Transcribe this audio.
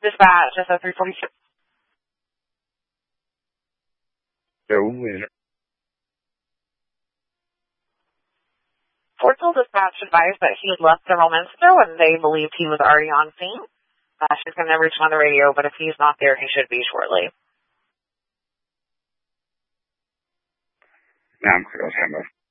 Dispatch, SO 342. So, Fort Sill Dispatch advised that he had left several minutes ago and they believed he was already on scene. She's going to reach him on the radio, but if he's not there, he should be shortly. I'm clear.